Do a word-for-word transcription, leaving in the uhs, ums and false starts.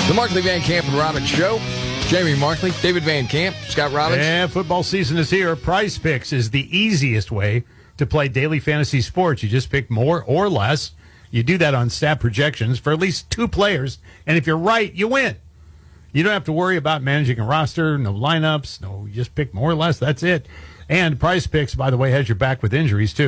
The Markley Van Camp and Robbins Show. Jamie Markley, David Van Camp, Scott Robbins. Yeah, football season is here. Prize Picks is the easiest way to play daily fantasy sports. You just pick more or less. You do that on stat projections for at least two players. And if you're right, you win. You don't have to worry about managing a roster, no lineups, no, you just pick more or less. That's it. And Prize Picks, by the way, has your back with injuries, too.